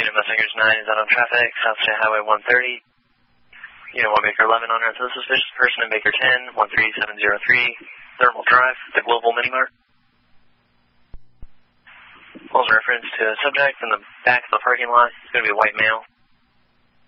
Union Mustangers 9 is out on traffic, South State Highway 130. Unit 1 Baker 11 on route to the suspicious person in Baker 10, 13703, Thermal Drive, the Global Mini Mart. Also reference to a subject from the back of the parking lot. It's going to be a white male,